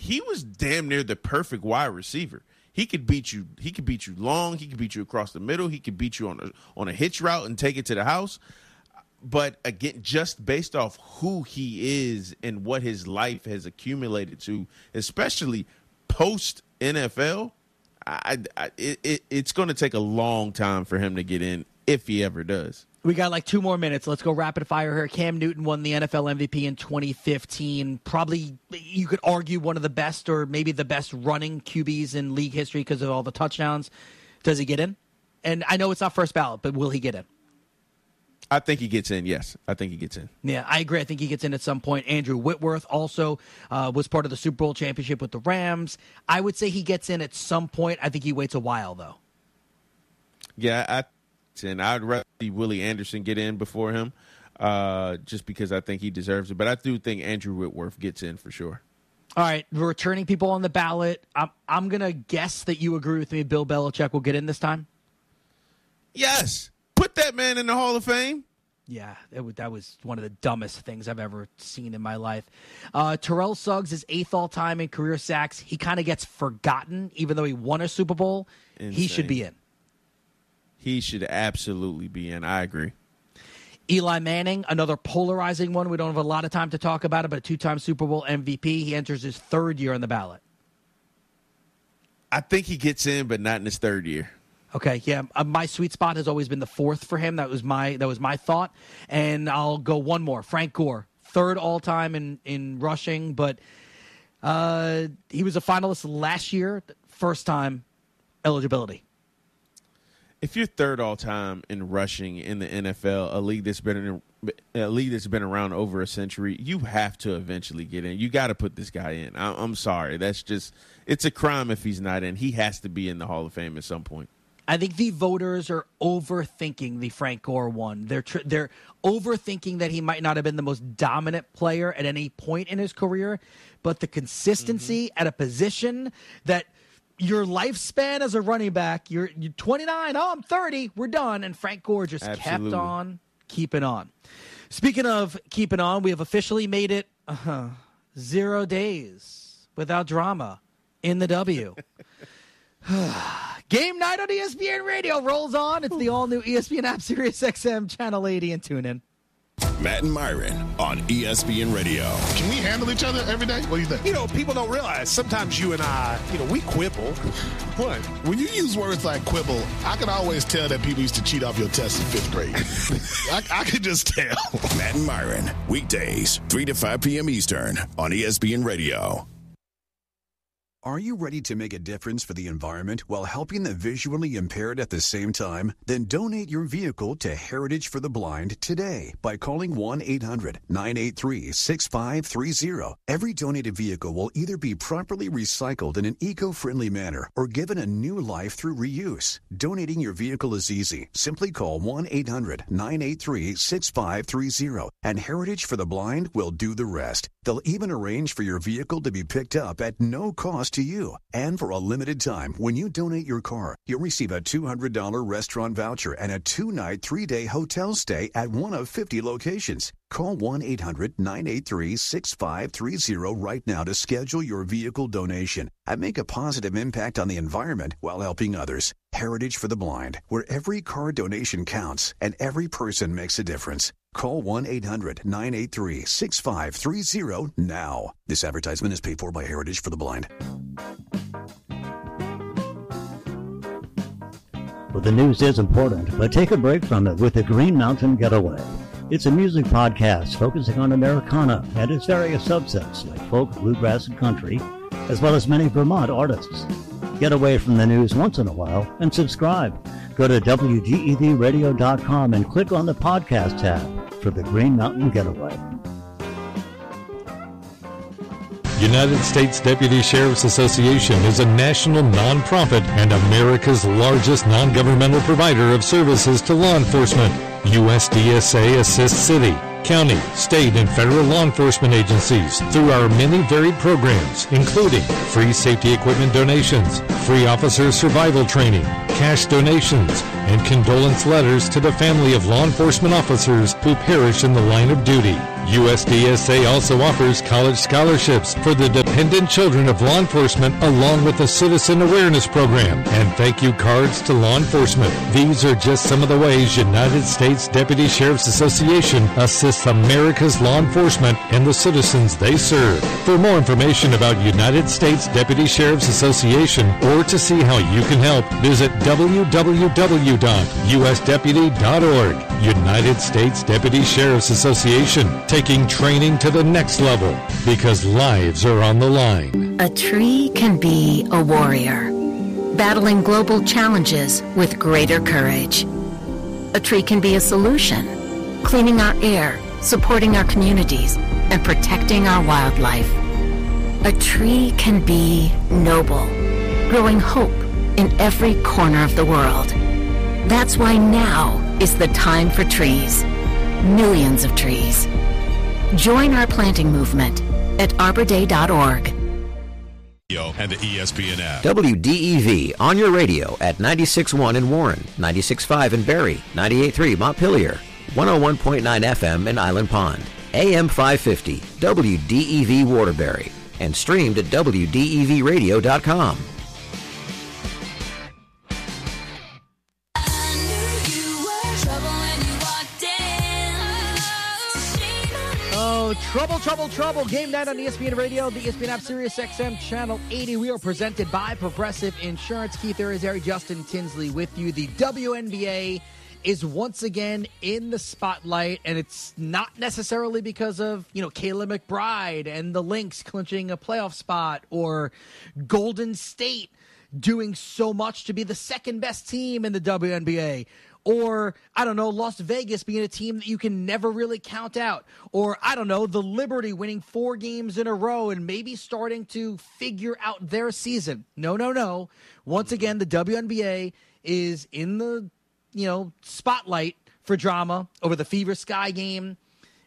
he was damn near the perfect wide receiver. He could beat you. He could beat you long. He could beat you across the middle. He could beat you on a hitch route and take it to the house. But again, just based off who he is and what his life has accumulated to, especially post NFL, it's going to take a long time for him to get in if he ever does. We got like 2 more minutes. Let's go rapid fire here. Cam Newton won the NFL MVP in 2015. Probably, you could argue, one of the best or maybe the best running QBs in league history because of all the touchdowns. Does he get in? And I know it's not first ballot, but will he get in? I think he gets in, yes. I think he gets in. Yeah, I agree. I think he gets in at some point. Andrew Whitworth also was part of the Super Bowl championship with the Rams. I would say he gets in at some point. I think he waits a while, though. Yeah, I'd rather see Willie Anderson get in before him just because I think he deserves it. But I do think Andrew Whitworth gets in for sure. All right, we're returning people on the ballot. I'm going to guess that you agree with me. Bill Belichick will get in this time? Yes. Put that man in the Hall of Fame. Yeah, that was one of the dumbest things I've ever seen in my life. Terrell Suggs is 8th all-time in career sacks. He kind of gets forgotten, even though he won a Super Bowl. Insane. He should be in. He should absolutely be in. I agree. Eli Manning, another polarizing one. We don't have a lot of time to talk about it, but a 2-time Super Bowl MVP. He enters his 3rd year on the ballot. I think he gets in, but not in his 3rd year. Okay, yeah. My sweet spot has always been the 4th for him. That was my thought. And I'll go one more. Frank Gore, 3rd all-time in rushing, but he was a finalist last year, first-time eligibility. If you're 3rd all-time in rushing in the NFL, a league that's been around over a century, you have to eventually get in. You got to put this guy in. I'm sorry. It's a crime if he's not in. He has to be in the Hall of Fame at some point. I think the voters are overthinking the Frank Gore one. They're overthinking that he might not have been the most dominant player at any point in his career, but the consistency at a position that your lifespan as a running back, you're 29, I'm 30, we're done, and Frank Gore just kept on keeping on. Speaking of keeping on, we have officially made it 0 days without drama in the W. Game night on ESPN Radio rolls on. It's the all-new ESPN app, Sirius XM, Channel 80, and tune in. Matt and Myron on ESPN Radio. Can we handle each other every day? What do you think? People don't realize sometimes you and I, we quibble. What? When you use words like quibble, I can always tell that people used to cheat off your test in 5th grade. I could just tell. Matt and Myron, weekdays, 3 to 5 p.m. Eastern on ESPN Radio. Are you ready to make a difference for the environment while helping the visually impaired at the same time? Then donate your vehicle to Heritage for the Blind today by calling 1-800-983-6530. Every donated vehicle will either be properly recycled in an eco-friendly manner or given a new life through reuse. Donating your vehicle is easy. Simply call 1-800-983-6530 and Heritage for the Blind will do the rest. They'll even arrange for your vehicle to be picked up at no cost to you. And for a limited time, when you donate your car, you'll receive a $200 restaurant voucher and a 2-night, 3-day hotel stay at one of 50 locations. Call 1-800-983-6530 right now to schedule your vehicle donation and make a positive impact on the environment while helping others. Heritage for the Blind, where every car donation counts and every person makes a difference. Call 1-800-983-6530 now. This advertisement is paid for by Heritage for the Blind. Well, the news is important, but take a break from it with the Green Mountain Getaway. It's a music podcast focusing on Americana and its various subsets like folk, bluegrass, and country, as well as many Vermont artists. Get away from the news once in a while and subscribe. Go to WGEDradio.com and click on the podcast tab for the Green Mountain Getaway. United States Deputy Sheriff's Association is a national nonprofit and America's largest non-governmental provider of services to law enforcement. USDSA assists city, county, state, and federal law enforcement agencies through our many varied programs, including free safety equipment donations, free officer survival training, cash donations, and condolence letters to the family of law enforcement officers who perish in the line of duty. USDSA also offers college scholarships for the dependent children of law enforcement along with a citizen awareness program and thank you cards to law enforcement. These are just some of the ways United States Deputy Sheriff's Association assists America's law enforcement and the citizens they serve. For more information about United States Deputy Sheriff's Association or to see how you can help, visit www.usdeputy.org. United States Deputy Sheriff's Association, taking training to the next level because lives are on the line. A tree can be a warrior, battling global challenges with greater courage. A tree can be a solution, cleaning our air, supporting our communities, and protecting our wildlife. A tree can be noble, growing hope in every corner of the world. That's why now is the time for trees. Millions of trees. Join our planting movement at arborday.org. And the ESPN app. WDEV on your radio at 96.1 in Warren, 96.5 in Barrie, 98.3 Montpelier, 101.9 FM in Island Pond, AM 550, WDEV Waterbury, and streamed at WDEVradio.com. Trouble. Game night on ESPN Radio, the ESPN app, Sirius XM, Channel 80. We are presented by Progressive Insurance. Keith Irizarry, Justin Tinsley with you. The WNBA is once again in the spotlight, and it's not necessarily because of, Kayla McBride and the Lynx clinching a playoff spot or Golden State doing so much to be the second best team in the WNBA. Or, Las Vegas being a team that you can never really count out. Or, the Liberty winning 4 games in a row and maybe starting to figure out their season. No. Once again, the WNBA is in the, spotlight for drama over the Fever Sky game.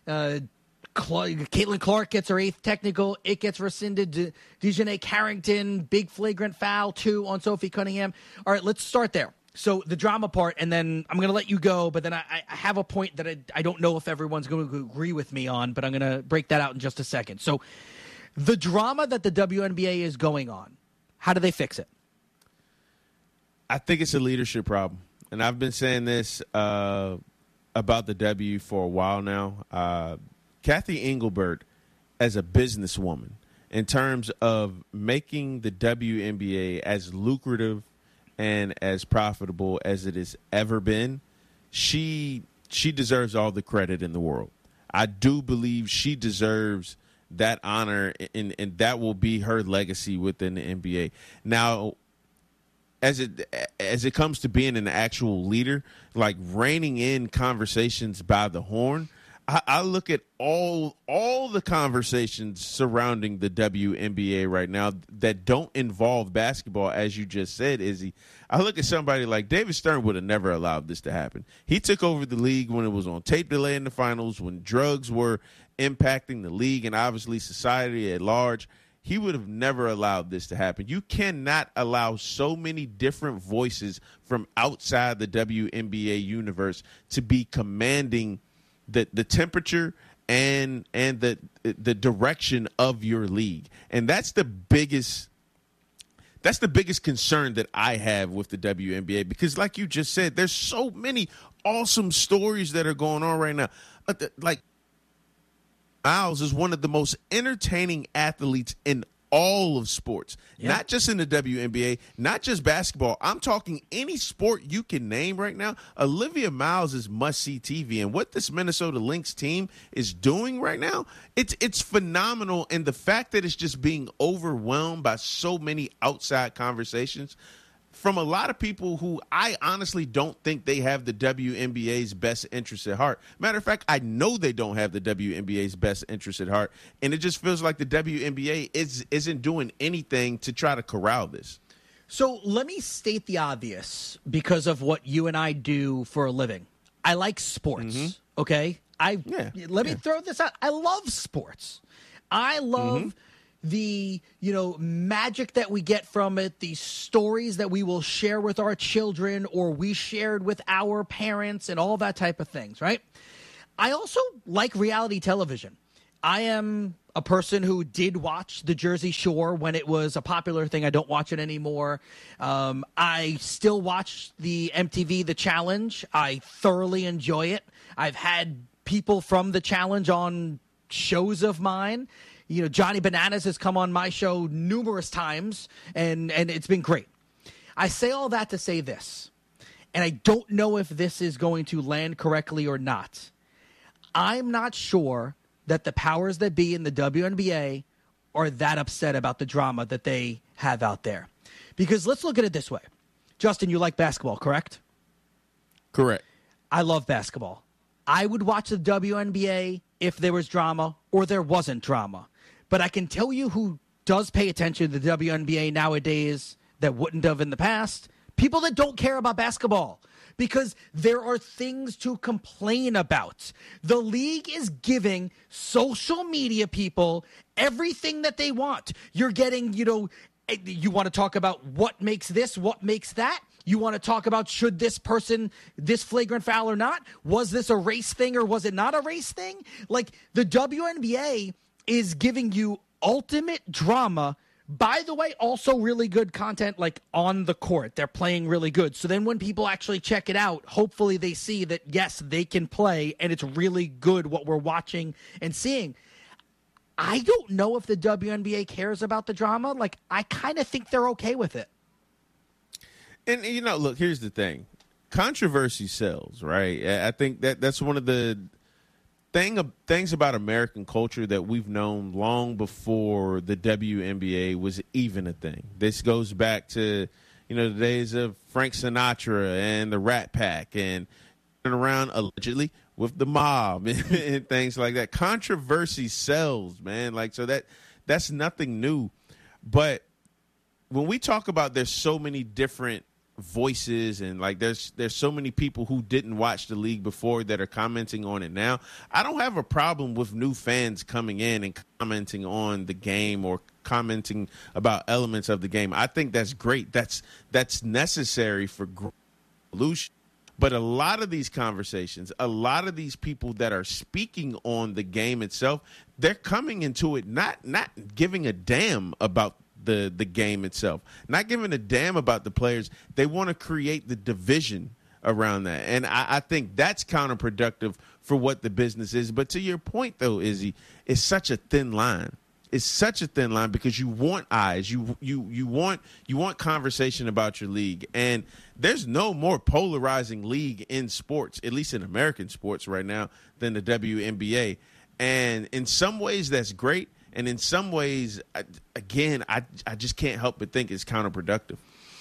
Caitlin Clark gets her 8th technical. It gets rescinded. Dejanay Carrington, big flagrant foul, 2 on Sophie Cunningham. All right, let's start there. So the drama part, and then I'm going to let you go, but then I have a point that I don't know if everyone's going to agree with me on, but I'm going to break that out in just a second. So the drama that the WNBA is going on, how do they fix it? I think it's a leadership problem. And I've been saying this about the W for a while now. Kathy Engelbert, as a businesswoman, in terms of making the WNBA as lucrative and as profitable as it has ever been, she deserves all the credit in the world. I do believe she deserves that honor, and that will be her legacy within the NBA. Now, as it comes to being an actual leader, like reining in conversations by the horn, I look at all the conversations surrounding the WNBA right now that don't involve basketball, as you just said, Izzy. I look at somebody like David Stern would have never allowed this to happen. He took over the league when it was on tape delay in the finals, when drugs were impacting the league and obviously society at large. He would have never allowed this to happen. You cannot allow so many different voices from outside the WNBA universe to be commanding the temperature and the direction of your league. And that's the biggest concern that I have with the WNBA, because like you just said, there's so many awesome stories that are going on right now. Like, Miles is one of the most entertaining athletes in all of sports, not just in the WNBA, not just basketball. I'm talking any sport you can name right now. Olivia Miles is must-see TV, and what this Minnesota Lynx team is doing right now, it's phenomenal. And the fact that it's just being overwhelmed by so many outside conversations from a lot of people who I honestly don't think they have the WNBA's best interest at heart. Matter of fact, I know they don't have the WNBA's best interest at heart, and it just feels like the WNBA isn't doing anything to try to corral this. So let me state the obvious because of what you and I do for a living. I like sports, okay? Let me throw this out. I love sports. I love the magic that we get from it, the stories that we will share with our children or we shared with our parents and all that type of things, right? I also like reality television. I am a person who did watch the Jersey Shore when it was a popular thing. I don't watch it anymore. I still watch the MTV The Challenge. I thoroughly enjoy it. I've had people from The Challenge on shows of mine. You know, Johnny Bananas has come on my show numerous times, and it's been great. I say all that to say this, and I don't know if this is going to land correctly or not. I'm not sure that the powers that be in the WNBA are that upset about the drama that they have out there. Because let's look at it this way. Justin, you like basketball, correct? Correct. I love basketball. I would watch the WNBA if there was drama or there wasn't drama. But I can tell you who does pay attention to the WNBA nowadays that wouldn't have in the past. People that don't care about basketball. Because there are things to complain about. The league is giving social media people everything that they want. You're getting, you want to talk about what makes this, what makes that. You want to talk about should this person, this flagrant foul or not? Was this a race thing or was it not a race thing? Like, the WNBA is giving you ultimate drama. By the way, also really good content, like on the court. They're playing really good. So then when people actually check it out, hopefully they see that, yes, they can play, and it's really good what we're watching and seeing. I don't know if the WNBA cares about the drama. Like, I kind of think they're okay with it. And, look, here's the thing. Controversy sells, right? I think that's one of the things about American culture that we've known long before the WNBA was even a thing. This goes back to, the days of Frank Sinatra and the Rat Pack and around allegedly with the mob and things like that. Controversy sells, man. Like, so that's nothing new. But when we talk about there's so many different voices and like there's so many people who didn't watch the league before that are commenting on it now, I don't have a problem with new fans coming in and commenting on the game or commenting about elements of the game. I think that's great. That's necessary for evolution. But a lot of these conversations, a lot of these people that are speaking on the game itself, they're coming into it not giving a damn about the game itself, not giving a damn about the players. They want to create the division around that. And I think that's counterproductive for what the business is. But to your point, though, Izzy, it's such a thin line. It's such a thin line because you want eyes. You want conversation about your league. And there's no more polarizing league in sports, at least in American sports right now, than the WNBA. And in some ways, that's great. And in some ways, again, I just can't help but think it's counterproductive.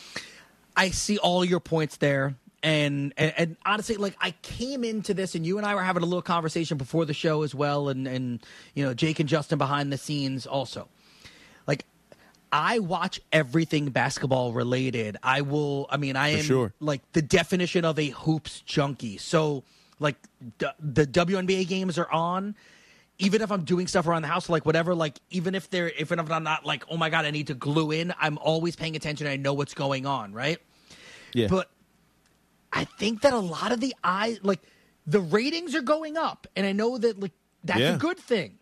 I see all your points there. And honestly, like, I came into this, and you and I were having a little conversation before the show as well, and Jake and Justin behind the scenes also. Like, I watch everything basketball related. I am sure. Like the definition of a hoops junkie. So, like, the WNBA games are on. Even if I'm doing stuff around the house, like whatever, like even if I'm not like, oh my God, I need to glue in, I'm always paying attention. I know what's going on, right? Yeah. But I think that a lot of the the ratings are going up, and I know that like that's a good thing.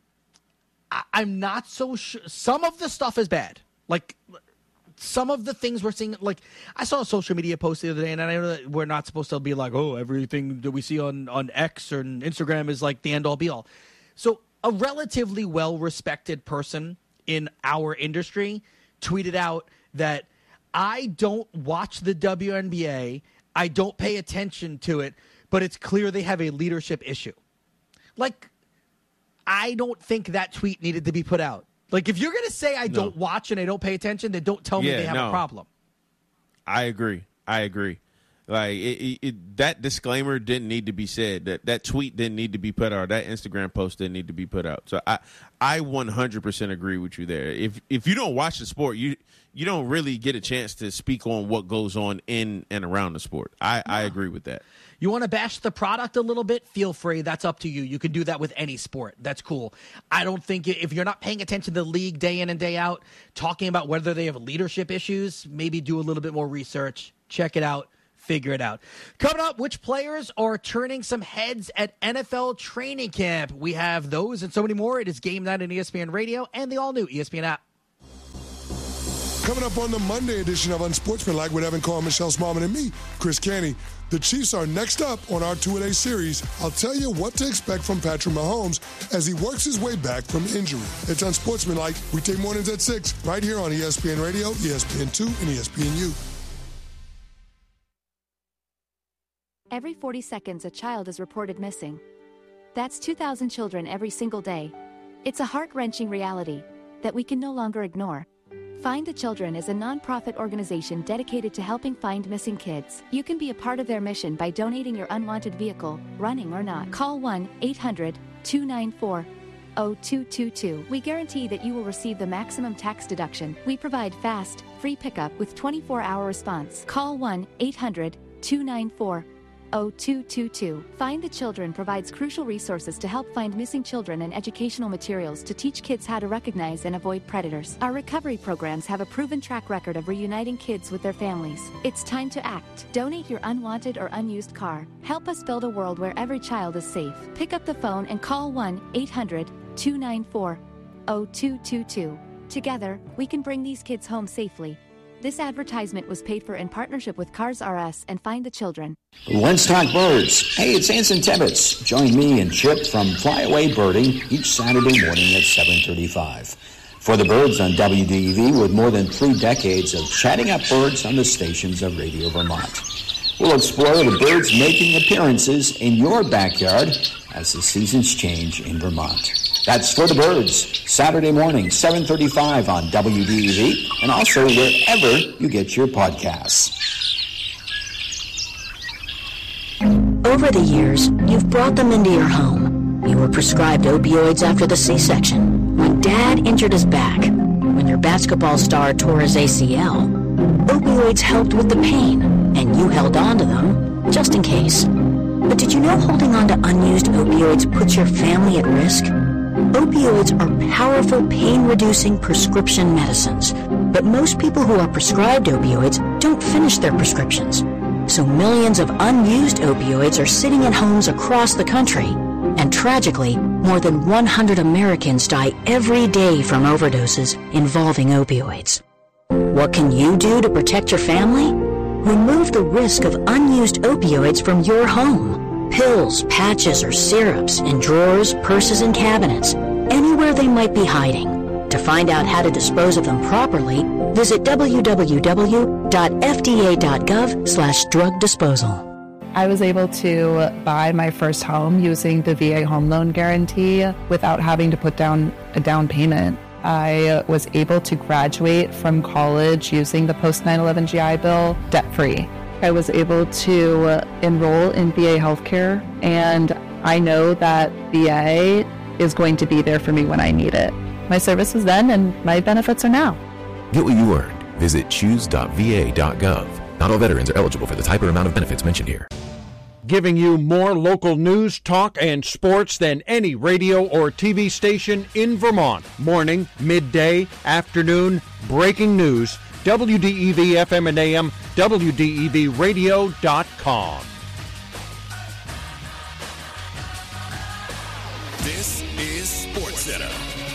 I'm not so sure. Some of the stuff is bad. Like some of the things we're seeing, like I saw a social media post the other day, and I know that we're not supposed to be like, oh, everything that we see on X or Instagram is like the end all be all. So a relatively well-respected person in our industry tweeted out that I don't watch the WNBA, I don't pay attention to it, but it's clear they have a leadership issue. Like, I don't think that tweet needed to be put out. Like, if you're going to say I don't watch and I don't pay attention, then don't tell me they have a problem. I agree. Like that disclaimer didn't need to be said. That tweet didn't need to be put out. That Instagram post didn't need to be put out. So I 100% agree with you there. If you don't watch the sport, you don't really get a chance to speak on what goes on in and around the sport. I agree with that. You want to bash the product a little bit? Feel free. That's up to you. You can do that with any sport. That's cool. I don't think if you're not paying attention to the league day in and day out, talking about whether they have leadership issues, maybe do a little bit more research. Check it out. figure it out. Coming up, which players are turning some heads at NFL training camp? We have those and so many more. It is Game Night on ESPN Radio and the all-new ESPN app. Coming up on the Monday edition of Unsportsmanlike with Evan Carr, Michelle Smallman, and me, Chris Canty. The Chiefs are next up on our 2-a-day series. I'll tell you what to expect from Patrick Mahomes as he works his way back from injury. It's Unsportsmanlike, weekday mornings at 6, right here on ESPN Radio, ESPN2, and ESPNU. Every 40 seconds, a child is reported missing. That's 2,000 children every single day. It's a heart-wrenching reality that we can no longer ignore. Find the Children is a nonprofit organization dedicated to helping find missing kids. You can be a part of their mission by donating your unwanted vehicle, running or not. Call 1-800-294-0222. We guarantee that you will receive the maximum tax deduction. We provide fast, free pickup with 24-hour response. Call 1-800-294-0222. Find the Children provides crucial resources to help find missing children and educational materials to teach kids how to recognize and avoid predators. Our recovery programs have a proven track record of reuniting kids with their families. It's time to act. Donate your unwanted or unused car. Help us build a world where every child is safe. Pick up the phone and call 1-800-294-0222. Together, we can bring these kids home safely. This advertisement was paid for in partnership with Cars RS and Find the Children. Let's talk birds. Hey, it's Anson Tibbetts. Join me and Chip from Flyaway Birding each Saturday morning at 7:35. For the birds on WDEV, with more than 3 decades of chatting up birds on the stations of Radio Vermont. We'll explore the birds making appearances in your backyard as the seasons change in Vermont. That's For the Birds, Saturday morning, 7:35 on WDEV, and also wherever you get your podcasts. Over the years, you've brought them into your home. You were prescribed opioids after the C-section, when Dad injured his back, when your basketball star tore his ACL. Opioids helped with the pain, and you held on to them just in case. But did you know holding on to unused opioids puts your family at risk? Opioids are powerful pain-reducing prescription medicines, but most people who are prescribed opioids don't finish their prescriptions. So millions of unused opioids are sitting in homes across the country. And tragically, more than 100 Americans die every day from overdoses involving opioids. What can you do to protect your family? Remove the risk of unused opioids from your home. Pills, patches, or syrups in drawers, purses, and cabinets, anywhere they might be hiding. To find out how to dispose of them properly, visit www.fda.gov/drug disposal. I was able to buy my first home using the VA home loan guarantee without having to put down a down payment. I was able to graduate from college using the post 9/11 GI Bill debt-free. I was able to enroll in VA healthcare, and I know that VA is going to be there for me when I need it. My service was then, and my benefits are now. Get what you earned. Visit choose.va.gov. Not all veterans are eligible for the type or amount of benefits mentioned here. Giving you more local news, talk, and sports than any radio or TV station in Vermont. Morning, midday, afternoon, breaking news. WDEV FM and AM, WDEVradio.com. This is SportsCenter.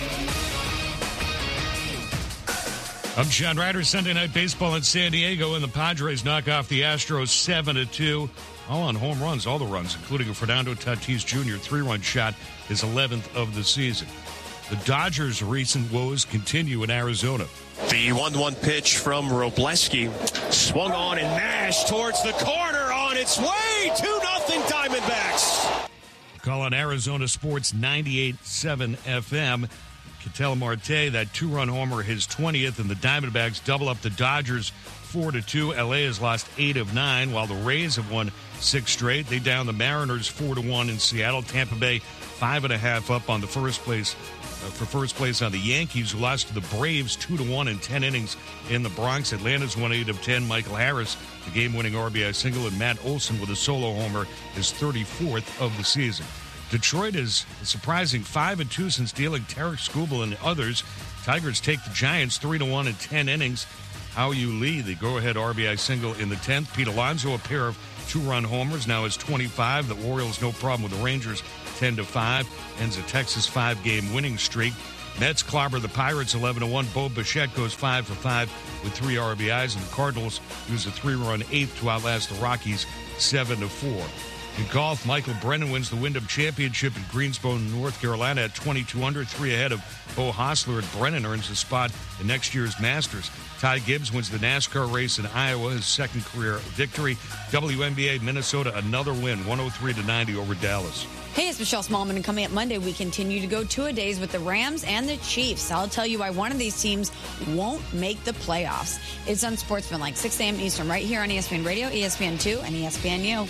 I'm Sean Ryder. Sunday Night Baseball in San Diego, and the Padres knock off the Astros 7-2. All on home runs, all the runs, including a Fernando Tatis Jr. 3-run shot, his 11th of the season. The Dodgers' recent woes continue in Arizona. The 1-1 pitch from Robleski. Swung on and mashed towards the corner on its way. 2-0 Diamondbacks. Call on Arizona Sports 98.7 FM. Ketel Marte, that 2-run homer, his 20th, and the Diamondbacks double up the Dodgers 4-2. LA has lost 8 of 9, while the Rays have won 6 straight. They down the Mariners 4-1 in Seattle. Tampa Bay 5.5 up on the first place on the Yankees, who lost to the Braves 2-1 in 10 innings in the Bronx. Atlanta's won 8 of 10. Michael Harris, the game-winning RBI single, and Matt Olson with a solo homer, his 34th of the season. Detroit is a surprising 5-2 since dealing Tarek Skubal and others. Tigers take the Giants 3-1 in 10 innings. Hao-Yu Lee, the go-ahead RBI single in the 10th. Pete Alonso, a pair of 2-run homers, now is 25. The Orioles, no problem with the Rangers, 10-5. Ends a Texas 5-game winning streak. Mets clobber the Pirates 11-1. Bo Bichette goes 5 for 5 with 3 RBIs, and the Cardinals use a 3-run eighth to outlast the Rockies 7-4. In golf, Michael Brennan wins the Wyndham Championship in Greensboro, North Carolina at 22 under, 3 ahead of Bo Hostler. And Brennan earns a spot in next year's Masters. Ty Gibbs wins the NASCAR race in Iowa, his second career victory. WNBA, Minnesota, another win, 103-90 over Dallas. Hey, it's Michelle Smallman, and coming up Monday, we continue to go two-a-days with the Rams and the Chiefs. I'll tell you why one of these teams won't make the playoffs. It's Unsportsmanlike, 6 a.m. Eastern, right here on ESPN Radio, ESPN2, and ESPNU.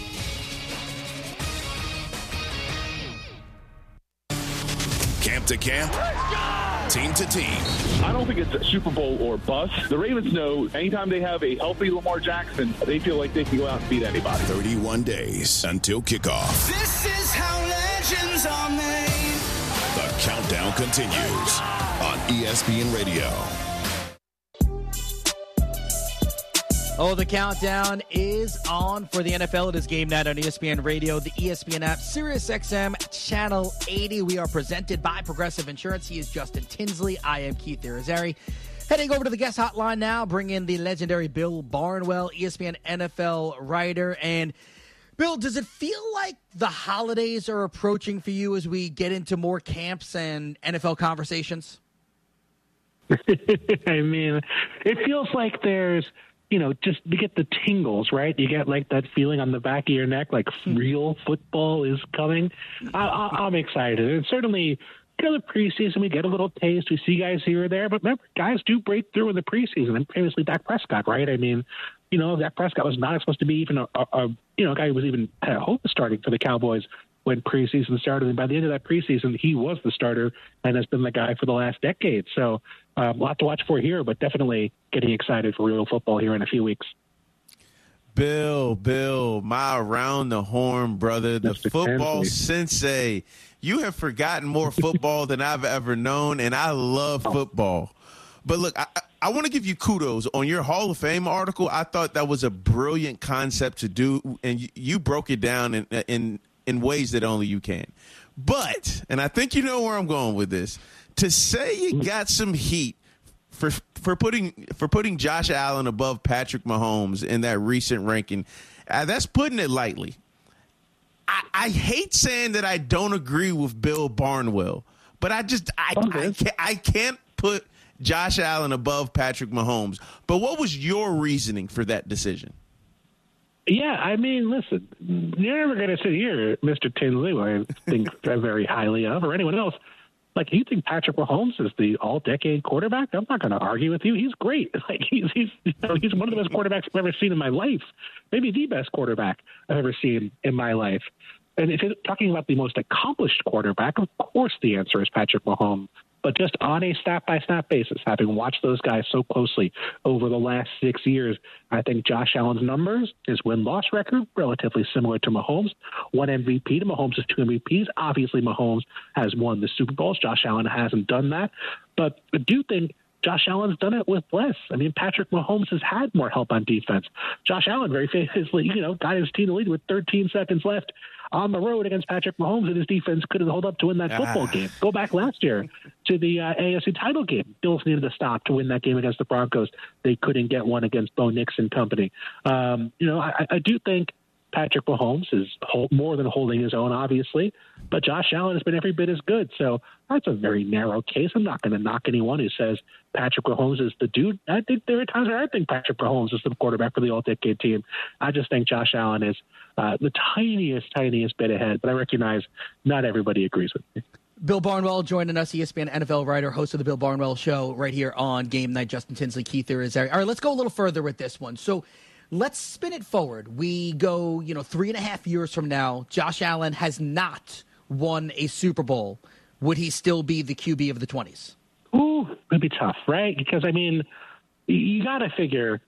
Camp to camp, team to team. I don't think it's a Super Bowl or bust. The Ravens know anytime they have a healthy Lamar Jackson, they feel like they can go out and beat anybody. 31 days until kickoff. This is how legends are made. The countdown continues on ESPN Radio. Oh, the countdown is on for the NFL. It is game night on ESPN Radio, the ESPN app, SiriusXM, Channel 80. We are presented by Progressive Insurance. He is Justin Tinsley. I am Keith Irizarry. Heading over to the guest hotline now, bring in the legendary Bill Barnwell, ESPN NFL writer. And Bill, does it feel like the holidays are approaching for you as we get into more camps and NFL conversations? I mean, it feels like there's, just to get the tingles, right? You get like that feeling on the back of your neck, like real football is coming. I'm excited. And certainly, the preseason, we get a little taste. We see guys here or there. But remember, guys do break through in the preseason. And famously, Dak Prescott, right? I mean, Dak Prescott was not supposed to be even a guy who was even had hope of starting for the Cowboys when preseason started. And by the end of that preseason, he was the starter and has been the guy for the last decade. So a lot to watch for here, but definitely getting excited for real football here in a few weeks. Bill, my around the horn brother, the Mr. football Tinsley. sensei. You have forgotten more football than I've ever known, and I love football. But look, I want to give you kudos on your Hall of Fame article. I thought that was a brilliant concept to do, and you broke it down in ways that only you can. But, and I think you know where I'm going with this, to say you got some heat for putting Josh Allen above Patrick Mahomes in that recent ranking, that's putting it lightly. I hate saying that I don't agree with Bill Barnwell, but I can't put Josh Allen above Patrick Mahomes. But what was your reasoning for that decision? Yeah, I mean, listen, you're never going to sit here, Mr. Tinsley, who I think very highly of, or anyone else. Like, you think Patrick Mahomes is the all-decade quarterback? I'm not going to argue with you. He's great. Like, he's one of the best quarterbacks I've ever seen in my life. Maybe the best quarterback I've ever seen in my life. And if you're talking about the most accomplished quarterback, of course the answer is Patrick Mahomes. But just on a snap-by-snap basis, having watched those guys so closely over the last 6 years, I think Josh Allen's numbers, his win-loss record, relatively similar to Mahomes. 1 MVP to Mahomes' 2 MVPs. Obviously, Mahomes has won the Super Bowls. Josh Allen hasn't done that. But I do think Josh Allen's done it with less. I mean, Patrick Mahomes has had more help on defense. Josh Allen very famously, got his team to lead with 13 seconds left on the road against Patrick Mahomes, and his defense couldn't hold up to win that football game. Go back last year to the AFC title game. Bills needed to stop to win that game against the Broncos. They couldn't get one against Bo Nix and company. I do think Patrick Mahomes is more than holding his own, obviously, but Josh Allen has been every bit as good. So that's a very narrow case. I'm not going to knock anyone who says Patrick Mahomes is the dude. I think there are times where I think Patrick Mahomes is the quarterback for the all-decade team. I just think Josh Allen is the tiniest bit ahead, but I recognize not everybody agrees with me. Bill Barnwell joining us, ESPN NFL writer, host of the Bill Barnwell Show right here on Game Night. Justin Tinsley, Keith Irizarry. All right, let's go a little further with this one. So let's spin it forward. We go, 3.5 years from now, Josh Allen has not won a Super Bowl. Would he still be the QB of the 20s? Ooh, it'd be tough, right? Because, I mean, you got to figure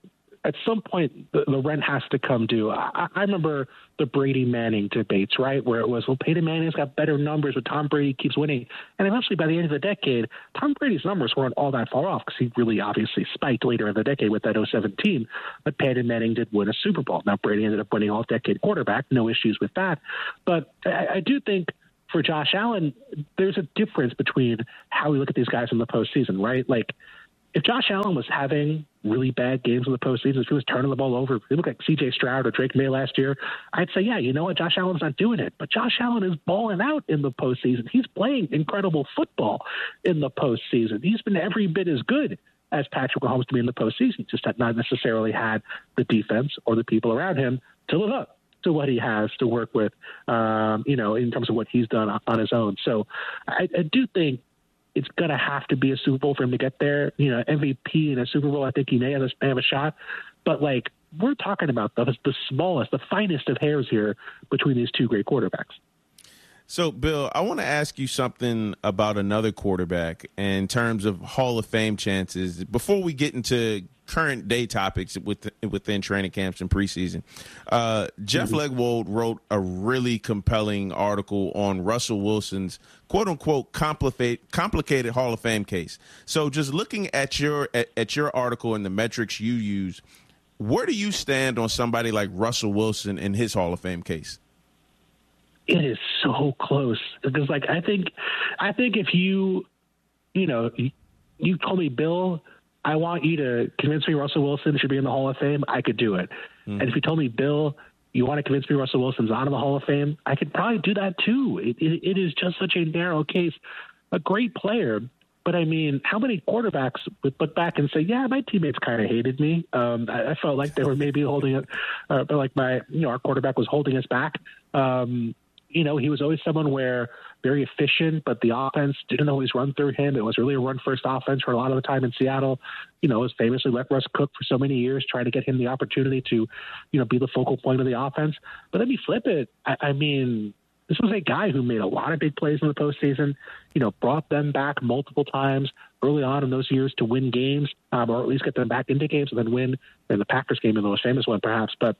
at some point the rent has to come due. I remember the Brady Manning debates, right, where it was, well, Peyton Manning's got better numbers, but Tom Brady keeps winning. And eventually, by the end of the decade, Tom Brady's numbers weren't all that far off because he really obviously spiked later in the decade with that 2007 team. But Peyton Manning did win a Super Bowl. Now, Brady ended up winning all-decade quarterback. No issues with that. But I do think for Josh Allen, there's a difference between how we look at these guys in the postseason, right? Like, if Josh Allen was having really bad games in the postseason, if he was turning the ball over, if he looked like C.J. Stroud or Drake May last year, I'd say, yeah, you know what, Josh Allen's not doing it. But Josh Allen is balling out in the postseason. He's playing incredible football in the postseason. He's been every bit as good as Patrick Mahomes to be in the postseason. He just had not necessarily had the defense or the people around him to live up to what he has to work with, in terms of what he's done on his own. So I do think it's going to have to be a Super Bowl for him to get there. MVP in a Super Bowl, I think he may have a shot. But, like, we're talking about the smallest, the finest of hairs here between these two great quarterbacks. So, Bill, I want to ask you something about another quarterback in terms of Hall of Fame chances before we get into current day topics within training camps and preseason. Jeff Legwold wrote a really compelling article on Russell Wilson's quote-unquote complicated Hall of Fame case. So just looking at your article and the metrics you use, where do you stand on somebody like Russell Wilson in his Hall of Fame case? It is so close because, like, I think if you told me, Bill, I want you to convince me Russell Wilson should be in the Hall of Fame, I could do it. And if you told me, Bill, you want to convince me Russell Wilson's not in the Hall of Fame, I could probably do that too. It is just such a narrow case. A great player, but I mean, how many quarterbacks would look back and say, yeah, my teammates kind of hated me. I felt like they were maybe holding it, like our quarterback was holding us back. He was always someone where very efficient, but the offense didn't always run through him. It was really a run-first offense for a lot of the time in Seattle. It was famously let Russ cook for so many years, trying to get him the opportunity to, be the focal point of the offense. But let me flip it. I mean, this was a guy who made a lot of big plays in the postseason, brought them back multiple times early on in those years to win games, or at least get them back into games and then win in the Packers game, in the most famous one perhaps. But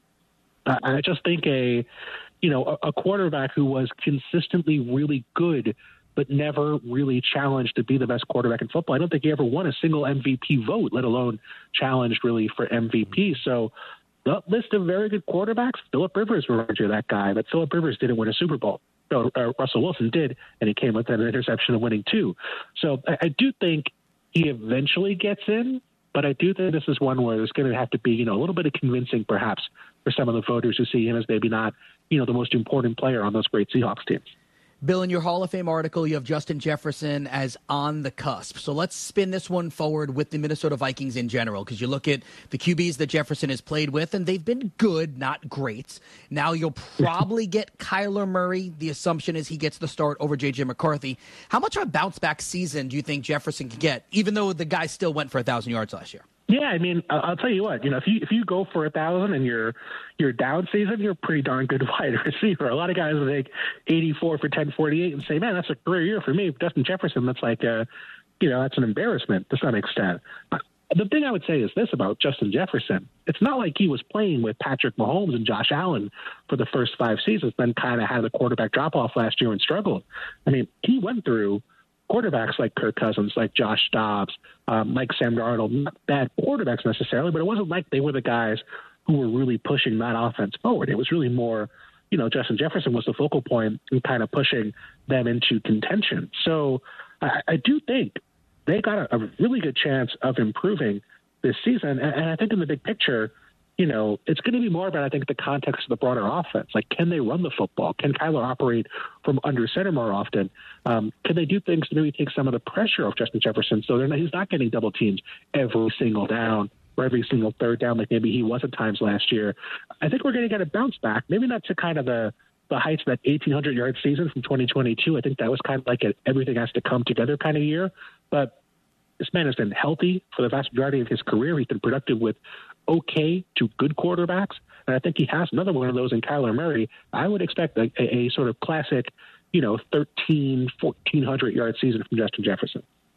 I just think a quarterback who was consistently really good but never really challenged to be the best quarterback in football. I don't think he ever won a single MVP vote, let alone challenged really for MVP. So the list of very good quarterbacks, Phillip Rivers reminds you of that guy, but Phillip Rivers didn't win a Super Bowl. Russell Wilson did, and he came with an interception of winning too. So I do think he eventually gets in, but I do think this is one where there's going to have to be, a little bit of convincing perhaps for some of the voters who see him as maybe not, the most important player on those great Seahawks teams. Bill, in your Hall of Fame article, you have Justin Jefferson as on the cusp. So let's spin this one forward with the Minnesota Vikings in general, because you look at the QBs that Jefferson has played with, and they've been good, not great. Now you'll probably get Kyler Murray. The assumption is he gets the start over J.J. McCarthy. How much of a bounce-back season do you think Jefferson can get, even though the guy still went for 1,000 yards last year? Yeah, I mean, I'll tell you what. If you go for 1,000 and you're down season, you're a pretty darn good wide receiver. A lot of guys will take 84 for 1048 and say, "Man, that's a career year for me." Justin Jefferson, that's like, that's an embarrassment to some extent. The thing I would say is this about Justin Jefferson: it's not like he was playing with Patrick Mahomes and Josh Allen for the first 5 seasons, then kind of had the quarterback drop off last year and struggled. I mean, he went through quarterbacks like Kirk Cousins, like Josh Dobbs, like Sam Darnold, not bad quarterbacks necessarily, but it wasn't like they were the guys who were really pushing that offense forward. It was really more, Justin Jefferson was the focal point and kind of pushing them into contention. So I do think they got a really good chance of improving this season. And I think in the big picture, it's going to be more about, I think, the context of the broader offense. Like, can they run the football? Can Kyler operate from under center more often? Can they do things to maybe take some of the pressure off Justin Jefferson so he's not getting double teamed every single down or every single third down like maybe he was at times last year? I think we're going to get a bounce back, maybe not to kind of the heights of that 1,800-yard season from 2022. I think that was kind of like everything has to come together kind of year. But this man has been healthy for the vast majority of his career. He's been productive with okay to good quarterbacks. And I think he has another one of those in Kyler Murray. I would expect a sort of classic, 1,300, 1,400-yard season from Justin Jefferson.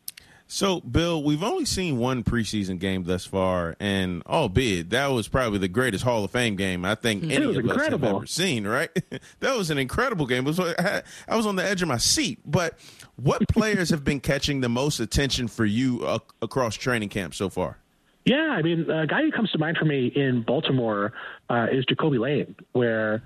So, Bill, we've only seen one preseason game thus far, and albeit that was probably the greatest Hall of Fame game I think any of us have ever seen, right? That was an incredible game. I was on the edge of my seat. But what players have been catching the most attention for you across training camp so far? Yeah, I mean, a guy who comes to mind for me in Baltimore is Jacoby Lane, where,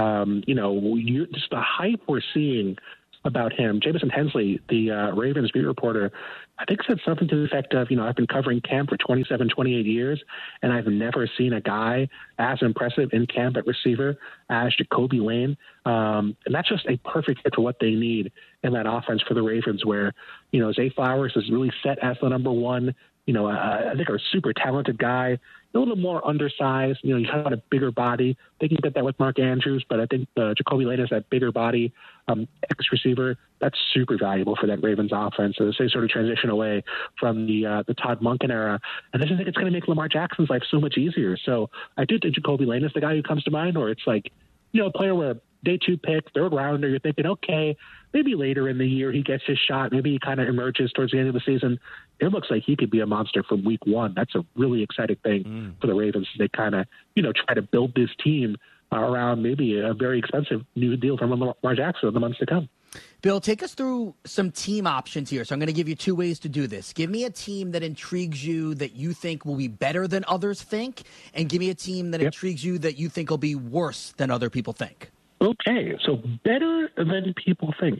just the hype we're seeing about him. Jamison Hensley, the Ravens beat reporter, I think said something to the effect of, I've been covering camp for 27, 28 years, and I've never seen a guy as impressive in camp at receiver as Jacoby Lane. And that's just a perfect fit for what they need in that offense for the Ravens, where, Zay Flowers is really set as the number one. I think a super talented guy, a little more undersized. You kind of want a bigger body. They can get that with Mark Andrews, but I think Jacoby Lane is that bigger body X receiver. That's super valuable for that Ravens offense as they sort of transition away from the Todd Monken era. And I just think it's going to make Lamar Jackson's life so much easier. So I do think Jacoby Lane is the guy who comes to mind, or it's like, a player where day 2 pick, third rounder, you're thinking, okay, maybe later in the year he gets his shot. Maybe he kind of emerges towards the end of the season. It looks like he could be a monster from week 1. That's a really exciting thing for the Ravens. They kind of, try to build this team around maybe a very expensive new deal from Lamar Jackson in the months to come. Bill, take us through some team options here. So I'm going to give you 2 ways to do this. Give me a team that intrigues you that you think will be better than others think, and give me a team that intrigues you that you think will be worse than other people think. Okay, so better than people think.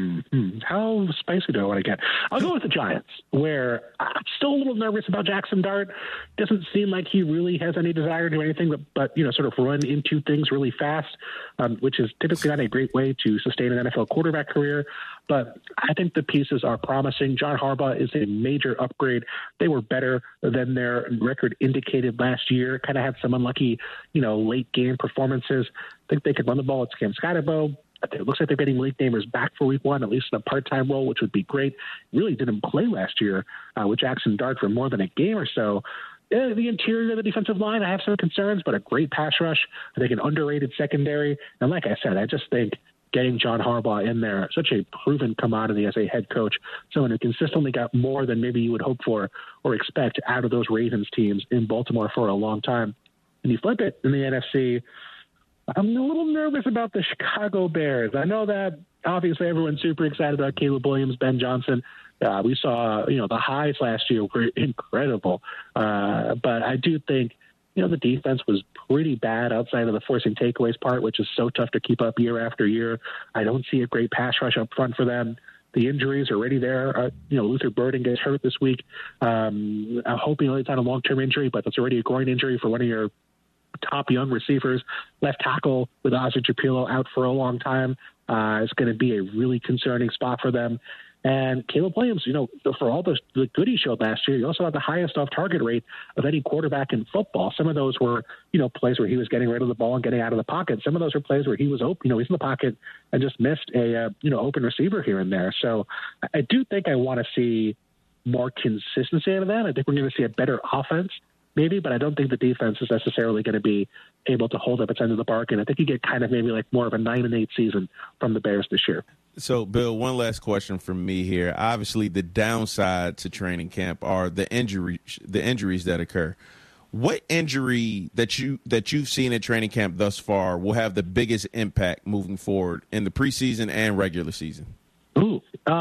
How spicy do I want to get? I'll go with the Giants, where I'm still a little nervous about Jackson Dart. Doesn't seem like he really has any desire to do anything but sort of run into things really fast, which is typically not a great way to sustain an NFL quarterback career. But I think the pieces are promising. John Harbaugh is a major upgrade. They were better than their record indicated last year. Kind of had some unlucky, late game performances. I think they could run the ball. It's Cam Scotabo. It looks like they're getting late gamers back for week 1, at least in a part-time role, which would be great. Really didn't play last year with Jackson Dart for more than a game or so. The interior of the defensive line, I have some concerns, but a great pass rush. I think an underrated secondary. And like I said, I just think getting John Harbaugh in there, such a proven commodity as a head coach, someone who consistently got more than maybe you would hope for or expect out of those Ravens teams in Baltimore for a long time. And you flip it in the NFC, I'm a little nervous about the Chicago Bears. I know that obviously everyone's super excited about Caleb Williams, Ben Johnson. We saw, the highs last year were incredible. But I do think, the defense was pretty bad outside of the forcing takeaways part, which is so tough to keep up year after year. I don't see a great pass rush up front for them. The injuries are already there. Luther Burden gets hurt this week. I'm hoping it's not a long-term injury, but that's already a groin injury for one of your top young receivers. Left tackle with Ozzie Trapilo out for a long time. It's going to be a really concerning spot for them. And Caleb Williams, for all the good he showed last year, he also had the highest off-target rate of any quarterback in football. Some of those were, plays where he was getting rid of the ball and getting out of the pocket. Some of those were plays where he was open, he's in the pocket and just missed a, open receiver here and there. So I do think I want to see more consistency out of that. I think we're going to see a better offense, maybe, but I don't think the defense is necessarily going to be able to hold up its end of the bargain. I think you get kind of maybe like more of a 9-8 season from the Bears this year. So, Bill, one last question from me here. Obviously, the downside to training camp are the injuries that occur. What injury that you've seen at training camp thus far will have the biggest impact moving forward in the preseason and regular season? Ooh,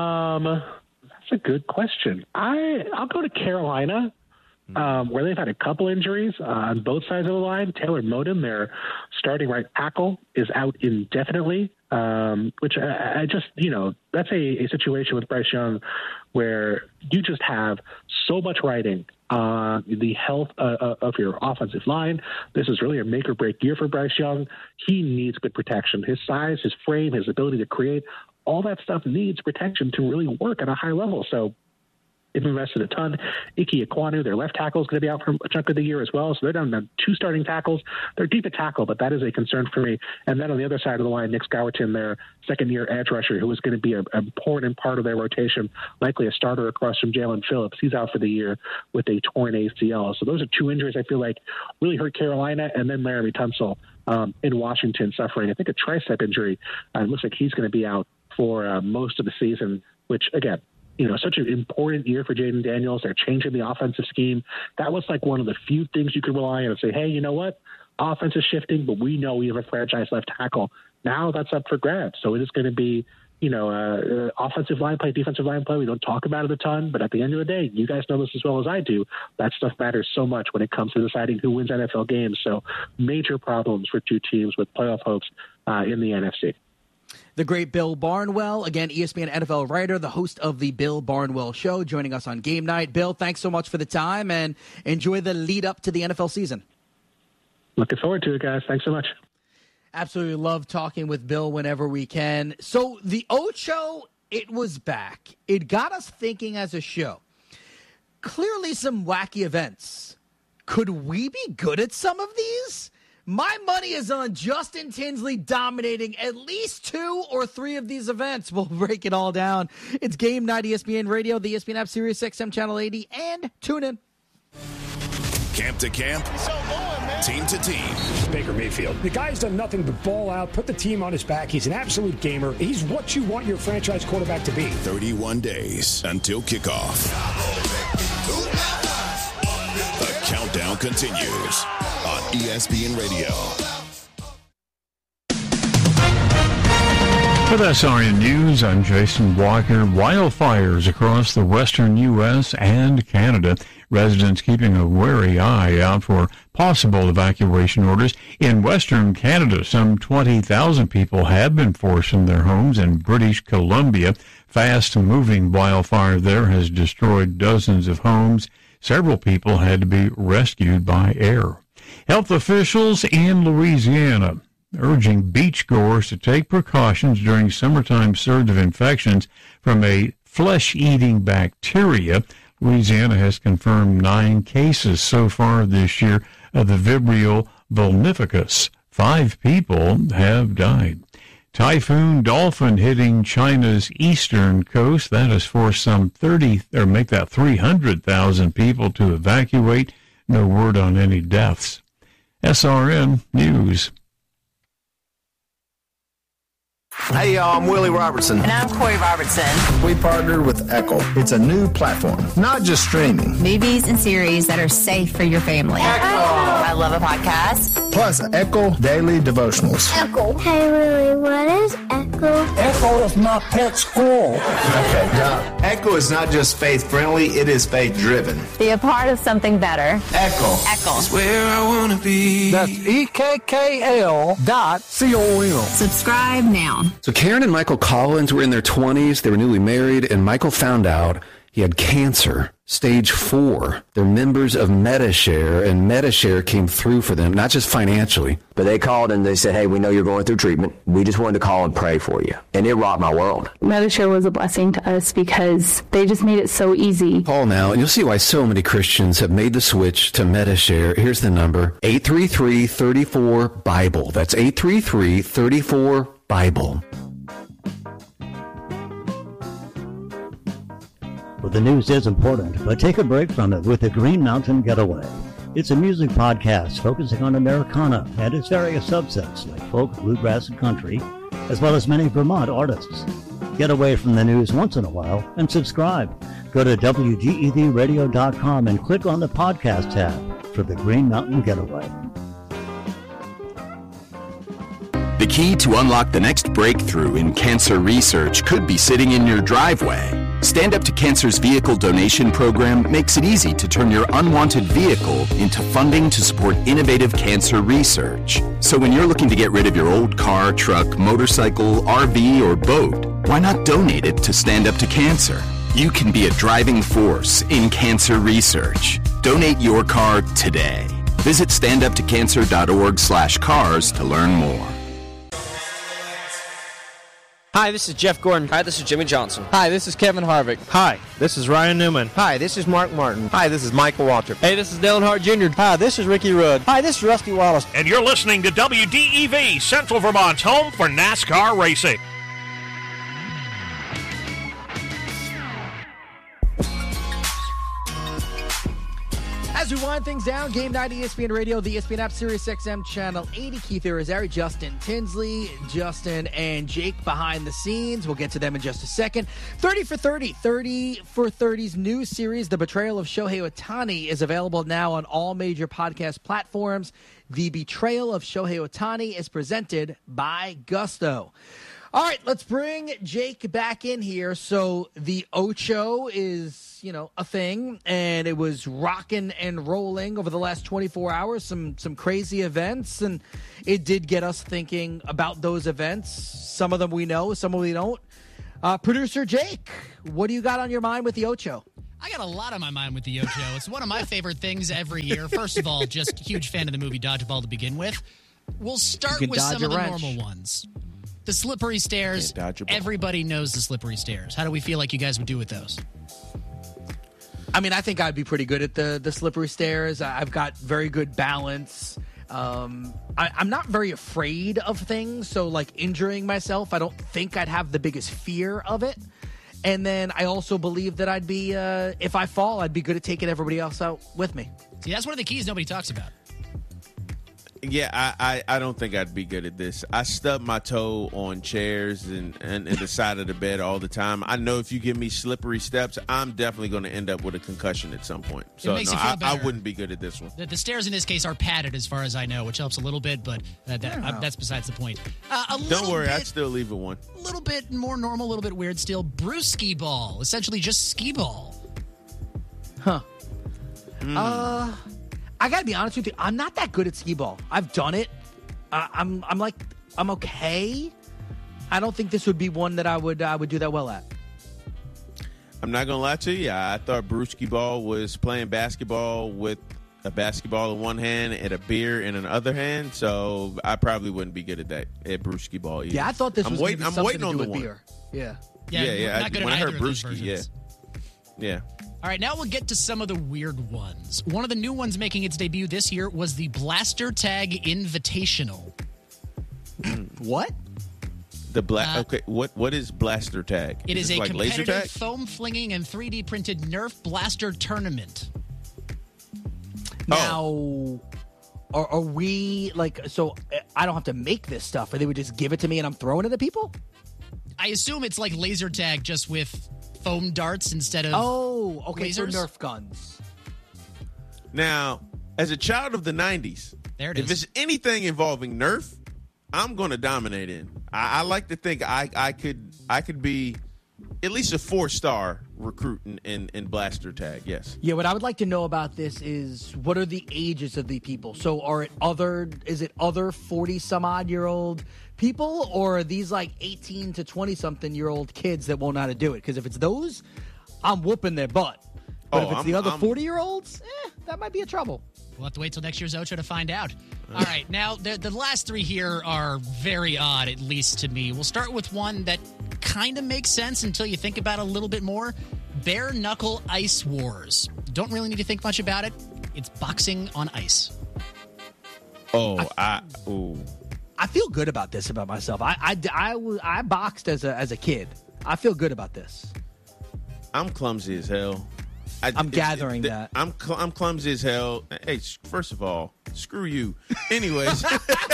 that's a good question. I'll go to Carolina, where they've had a couple injuries on both sides of the line. Taylor Moton, their starting right tackle, is out indefinitely. Which I just, that's a situation with Bryce Young where you just have so much riding on the health of your offensive line. This is really a make or break year for Bryce Young. He needs good protection. His size, his frame, his ability to create, all that stuff needs protection to really work at a high level. So they've invested a ton. Ike Ekwonu, their left tackle, is going to be out for a chunk of the year as well. So they're down to 2 starting tackles. They're deep at tackle, but that is a concern for me. And then on the other side of the line, Nick Scourton, their second-year edge rusher, who is going to be an important part of their rotation, likely a starter across from Jalen Phillips. He's out for the year with a torn ACL. So those are 2 injuries I feel like really hurt Carolina. And then Laramie Tunsil in Washington suffering, I think, a tricep injury. It looks like he's going to be out for most of the season, which, again, such an important year for Jaden Daniels. They're changing the offensive scheme. That was like one of the few things you could rely on and say, hey, you know what? Offense is shifting, but we know we have a franchise left tackle. Now that's up for grabs. So it is going to be, offensive line play, defensive line play. We don't talk about it a ton, but at the end of the day, you guys know this as well as I do. That stuff matters so much when it comes to deciding who wins NFL games. So major problems for two teams with playoff hopes in the NFC. The great Bill Barnwell, again, ESPN NFL writer, the host of the Bill Barnwell Show, joining us on Game Night. Bill, thanks so much for the time, and enjoy the lead up to the NFL season. Looking forward to it, guys. Thanks so much. Absolutely love talking with Bill whenever we can. So the Ocho, it was back. It got us thinking as a show. Clearly some wacky events. Could we be good at some of these? My money is on Justin Tinsley dominating at least 2 or 3 of these events. We'll break it all down. It's Game Night, ESPN Radio, the ESPN app, Sirius XM Channel 80, and tune in. Camp to camp, team to team. Baker Mayfield. The guy's done nothing but ball out, put the team on his back. He's an absolute gamer. He's what you want your franchise quarterback to be. 31 days until kickoff. The countdown continues on ESPN Radio. With SRN News, I'm Jason Walker. Wildfires across the western U.S. and Canada. Residents keeping a wary eye out for possible evacuation orders. In western Canada, some 20,000 people have been forced from their homes in British Columbia. Fast-moving wildfire there has destroyed dozens of homes. Several people had to be rescued by air. Health officials in Louisiana urging beachgoers to take precautions during summertime surge of infections from a flesh-eating bacteria. Louisiana has confirmed 9 cases so far this year of the Vibrio vulnificus. 5 people have died. Typhoon Dolphin hitting China's eastern coast. That has forced some 300,000 people to evacuate. No word on any deaths. SRN News. Hey, y'all, I'm Willie Robertson. And I'm Corey Robertson. We partnered with Echo. It's a new platform, not just streaming. Movies and series that are safe for your family. Echo! I love a podcast. Plus, Echo Daily Devotionals. Echo. Hey, Willie, what is Echo? Echo is my pet squirrel. Okay, Doc. Echo is not just faith-friendly, it is faith-driven. Be a part of something better. Echo. Echo. It's where I want to be. That's EKKL.com. Subscribe now. So Karen and Michael Collins were in their 20s. They were newly married, and Michael found out he had cancer, stage 4. They're members of Medi-Share, and Medi-Share came through for them, not just financially. But they called and they said, hey, we know you're going through treatment. We just wanted to call and pray for you. And it rocked my world. Medi-Share was a blessing to us because they just made it so easy. Call now, and you'll see why so many Christians have made the switch to Medi-Share. Here's the number, 833-34-BIBLE. That's 833-34-BIBLE. Well, the news is important, but take a break from it with the Green Mountain Getaway. It's a music podcast focusing on Americana and its various subsets like folk, bluegrass, and country, as well as many Vermont artists. Get away from the news once in a while and subscribe. Go to WGEVradio.com and click on the podcast tab for the Green Mountain Getaway. The key to unlock the next breakthrough in cancer research could be sitting in your driveway. Stand Up to Cancer's vehicle donation program makes it easy to turn your unwanted vehicle into funding to support innovative cancer research. So when you're looking to get rid of your old car, truck, motorcycle, RV, or boat, why not donate it to Stand Up to Cancer? You can be a driving force in cancer research. Donate your car today. Visit standuptocancer.org/cars to learn more. Hi, this is Jeff Gordon. Hi, this is Jimmy Johnson. Hi, this is Kevin Harvick. Hi, this is Ryan Newman. Hi, this is Mark Martin. Hi, this is Michael Waltrip. Hey, this is Dale Hart Jr. Hi, this is Ricky Rudd. Hi, this is Rusty Wallace. And you're listening to WDEV, Central Vermont's home for NASCAR racing. As we wind things down, Game Night ESPN Radio, the ESPN app, Sirius XM Channel 80. Keith Irizarry, Justin Tinsley, Justin and Jake behind the scenes. We'll get to them in just a second. 30 for 30. 30 for 30's new series, The Betrayal of Shohei Ohtani, is available now on all major podcast platforms. The Betrayal of Shohei Ohtani is presented by Gusto. All right, let's bring Jake back in here. So the Ocho is, a thing, and it was rocking and rolling over the last 24 hours, some crazy events, and it did get us thinking about those events. Some of them we know, some of them we don't. Producer Jake, what do you got on your mind with the Ocho? I got a lot on my mind with the Ocho. It's one of my favorite things every year. First of all, just huge fan of the movie Dodgeball to begin with. We'll start with some of the normal ones. The slippery stairs. Everybody knows the slippery stairs. How do we feel like you guys would do with those? I mean, I think I'd be pretty good at the slippery stairs. I've got very good balance. I'm not very afraid of things, so like injuring myself, I don't think I'd have the biggest fear of it. And then I also believe that I'd be, if I fall, I'd be good at taking everybody else out with me. See, that's one of the keys nobody talks about. Yeah, I don't think I'd be good at this. I stub my toe on chairs and the side of the bed all the time. I know if you give me slippery steps, I'm definitely going to end up with a concussion at some point. So no, I wouldn't be good at this one. The stairs in this case are padded as far as I know, which helps a little bit, but that's besides the point. Don't worry, I'd still leave it one. A little bit more normal, a little bit weird still. Brewski ball, essentially just skee ball. Huh. I gotta be honest with you. I'm not that good at skee ball. I've done it. I'm okay. I don't think this would be one that I would do that well at. I'm not gonna lie to you. I thought brewski ball was playing basketball with a basketball in one hand and a beer in another hand. So I probably wouldn't be good at that at brewski ball either. Yeah, I thought this was waiting. I'm waiting on the one. Beer. Yeah. Not good when at I heard either of those brewski, versions. yeah. All right, now we'll get to some of the weird ones. One of the new ones making its debut this year was the Blaster Tag Invitational. What? Okay, what is Blaster Tag? It is a like laser competitive tag? foam flinging and 3D printed Nerf blaster tournament. Now, are we so I don't have to make this stuff, or they would just give it to me and I'm throwing it at people? I assume it's like laser tag just with foam darts instead of lasers. So Nerf guns. Now, as a child of the 90s, if it's anything involving Nerf, I'm going to dominate in. I like to think I could be at least a 4-star recruit in blaster tag, yes. Yeah, what I would like to know about this is what are the ages of the people? So is it other 40-some-odd-year-old people, or are these like 18 to 20-something-year-old kids that won't know how to do it? Because if it's those, I'm whooping their butt. But if it's the other 40-year-olds, that might be a trouble. We'll have to wait till next year's Ocho to find out. All right, now the last three here are very odd, at least to me. We'll start with one that kind of makes sense until you think about it a little bit more. Bare Knuckle Ice Wars. Don't really need to think much about it. It's boxing on ice. I feel good about this about myself. I boxed as a kid. I feel good about this. I'm clumsy as hell. I'm gathering that. I'm clumsy as hell. Hey, first of all, screw you. Anyways.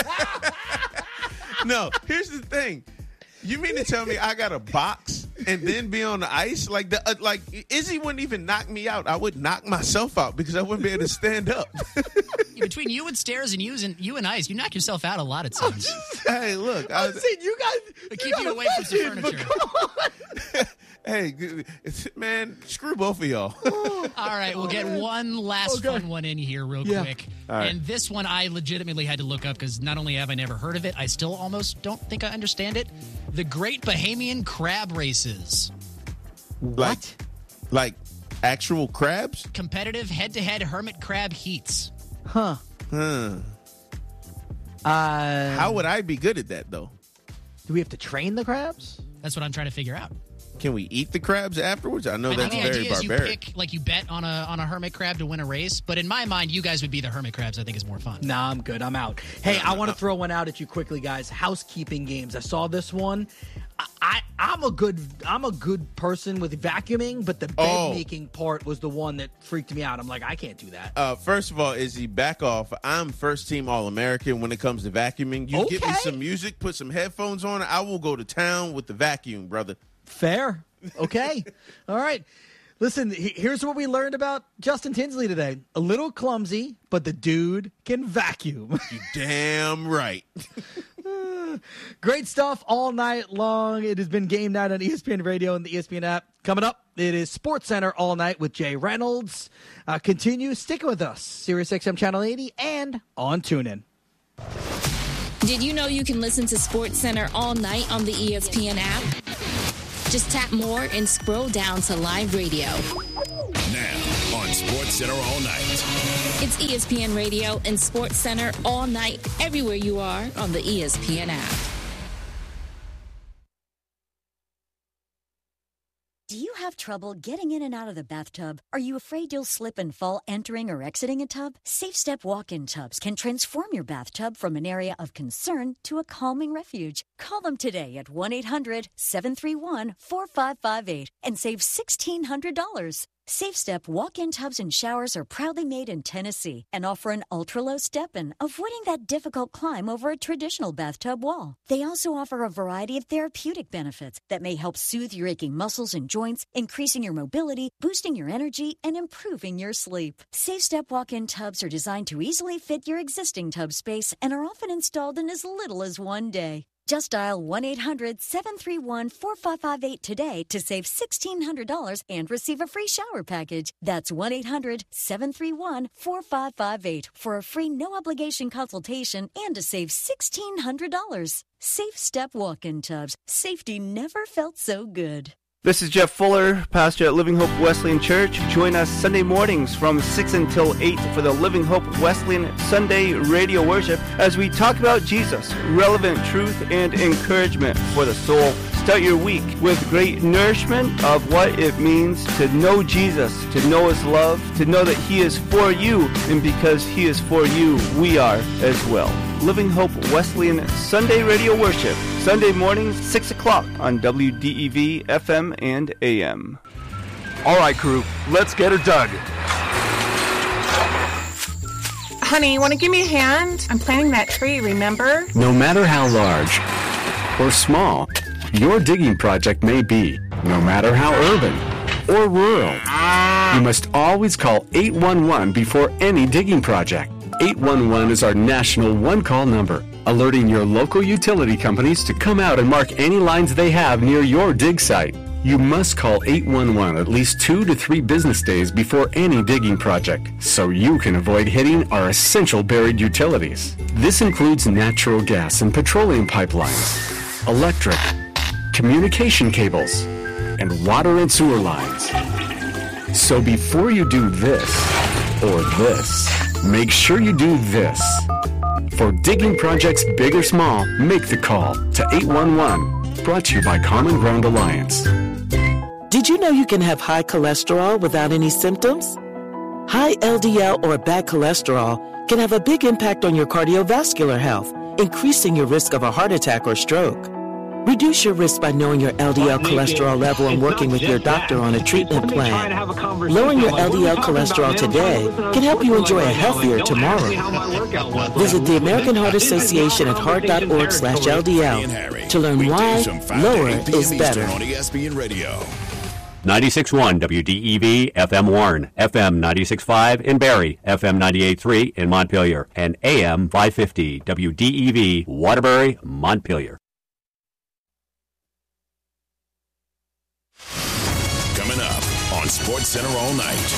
No, here's the thing. You mean to tell me I got to box and then be on the ice? Like Izzy wouldn't even knock me out. I would knock myself out because I wouldn't be able to stand up. Between you and stairs and you and ice, you knock yourself out a lot of times. Hey, look. I'm saying you guys keep you away from some furniture. Hey, man, screw both of y'all. All right, we'll get one last fun one in here real quick. Right. And this one I legitimately had to look up because not only have I never heard of it, I still almost don't think I understand it. The Great Bahamian Crab Races. What? Like actual crabs? Competitive head-to-head hermit crab heats. Huh. How would I be good at that, though? Do we have to train the crabs? That's what I'm trying to figure out. Can we eat the crabs afterwards? I know that's the very idea is barbaric. you bet on a hermit crab to win a race, but in my mind, you guys would be the hermit crabs. I think is more fun. Nah, I'm good. I'm out. Hey, I want to throw one out at you quickly, guys. Housekeeping games. I saw this one. I'm a good person with vacuuming, but the bed making part was the one that freaked me out. I'm like, I can't do that. First of all, Izzy, back off. I'm first team All-American when it comes to vacuuming. You give me some music, put some headphones on, I will go to town with the vacuum, brother. Fair. Okay. All right. Listen, here's what we learned about Justin Tinsley today. A little clumsy, but the dude can vacuum. You damn right. Great stuff all night long. It has been Game Night on ESPN Radio and the ESPN app. Coming up, it is SportsCenter all night with Jay Reynolds. Continue sticking with us, SiriusXM Channel 80 and on TuneIn. Did you know you can listen to SportsCenter all night on the ESPN app? Just tap more and scroll down to live radio. Now on SportsCenter all night. It's ESPN Radio and SportsCenter all night, everywhere you are on the ESPN app. Do you have trouble getting in and out of the bathtub? Are you afraid you'll slip and fall entering or exiting a tub? SafeStep walk-in tubs can transform your bathtub from an area of concern to a calming refuge. Call them today at 1-800-731-4558 and save $1,600. SafeStep walk-in tubs and showers are proudly made in Tennessee and offer an ultra-low step-in, avoiding that difficult climb over a traditional bathtub wall. They also offer a variety of therapeutic benefits that may help soothe your aching muscles and joints, increasing your mobility, boosting your energy, and improving your sleep. SafeStep walk-in tubs are designed to easily fit your existing tub space and are often installed in as little as one day. Just dial 1-800-731-4558 today to save $1,600 and receive a free shower package. That's 1-800-731-4558 for a free no-obligation consultation and to save $1,600. SafeStep walk-in tubs. Safety never felt so good. This is Jeff Fuller, pastor at Living Hope Wesleyan Church. Join us Sunday mornings from 6 until 8 for the Living Hope Wesleyan Sunday radio worship as we talk about Jesus, relevant truth and encouragement for the soul. Start your week with great nourishment of what it means to know Jesus, to know His love, to know that He is for you, and because He is for you, we are as well. Living Hope Wesleyan Sunday radio worship, Sunday mornings, 6 o'clock on WDEV, FM, and AM. All right, crew, let's get her dug. Honey, you want to give me a hand? I'm planting that tree, remember? No matter how large or small your digging project may be, no matter how urban or rural, you must always call 811 before any digging project. 811 is our national one-call number, alerting your local utility companies to come out and mark any lines they have near your dig site. You must call 811 at least 2 to 3 business days before any digging project, so you can avoid hitting our essential buried utilities. This includes natural gas and petroleum pipelines, electric, communication cables, and water and sewer lines. So before you do this or this, make sure you do this. For digging projects big or small, make the call to 811. Brought to you by Common Ground Alliance. Did you know you can have high cholesterol without any symptoms? High LDL or bad cholesterol can have a big impact on your cardiovascular health, increasing your risk of a heart attack or stroke. Reduce your risk by knowing your LDL cholesterol level and working with your doctor on a treatment plan. Lowering your LDL cholesterol today can help you enjoy a healthier tomorrow. Visit the American Heart Association at heart.org/LDL to learn why lower is better. On ESPN Radio. 96.1 WDEV FM Warren, FM 96.5 in Barrie, FM 98.3 in Montpelier, and AM 550 WDEV Waterbury, Montpelier. Coming up on SportsCenter all night.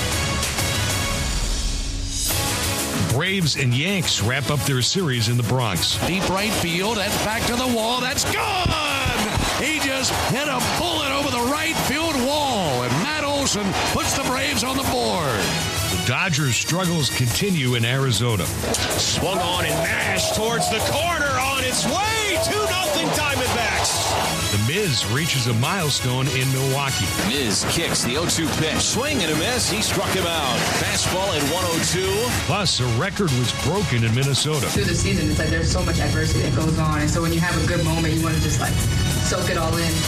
Braves and Yanks wrap up their series in the Bronx. Deep right field and back to the wall. That's gone! He just hit a bullet over the right field wall, and Matt Olson puts the Braves on the board. The Dodgers' struggles continue in Arizona. Swung on and mashed towards the corner on its way. 2-0 Diamondbacks. The Miz reaches a milestone in Milwaukee. Miz kicks the 0-2 pitch. Swing and a miss. He struck him out. Fastball at 102. Plus, a record was broken in Minnesota. Through the season, it's like there's so much adversity that goes on. And so when you have a good moment, you want to just like soak it all in.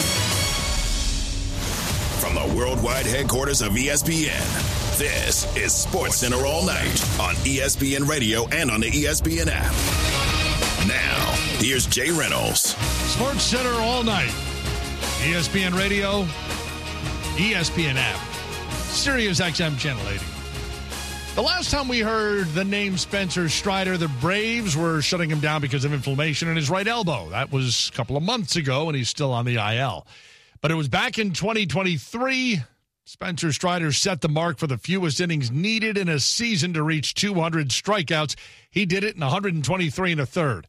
From the worldwide headquarters of ESPN, this is SportsCenter All Night on ESPN Radio and on the ESPN app. Now, here's Jay Reynolds. SportsCenter All Night. ESPN Radio, ESPN app, Sirius XM Channel 80. The last time we heard the name Spencer Strider, the Braves were shutting him down because of inflammation in his right elbow. That was a couple of months ago, and he's still on the IL. But it was back in 2023. Spencer Strider set the mark for the fewest innings needed in a season to reach 200 strikeouts. He did it in 123 and a third.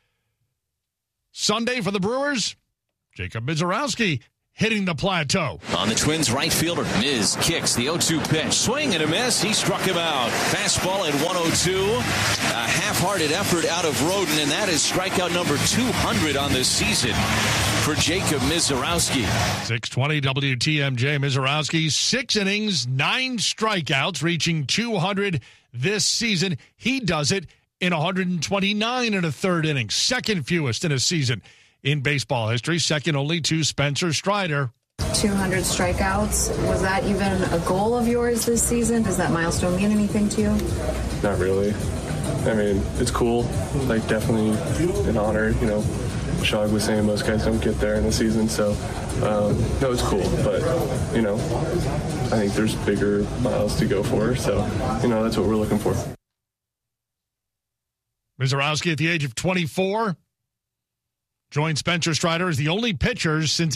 Sunday for the Brewers, Jacob Misiorowski hitting the plateau. On the Twins right fielder, Miz kicks the 0-2 pitch. Swing and a miss. He struck him out. Fastball at 102. A half-hearted effort out of Roden, and that is strikeout number 200 on this season for Jacob Misiorowski. 620 WTMJ. Misiorowski, 6 innings, 9 strikeouts, reaching 200 this season. He does it in 129 and a third innings, second fewest in a season in baseball history, second only to Spencer Strider. 200 strikeouts. Was that even a goal of yours this season? Does that milestone mean anything to you? Not really. I mean, it's cool. Like, definitely an honor. You know, Shog was saying most guys don't get there in the season, so no, it's cool. But, you know, I think there's bigger miles to go for, so, you know, that's what we're looking for. Misiorowski at the age of 24 joined Spencer Strider as the only pitchers since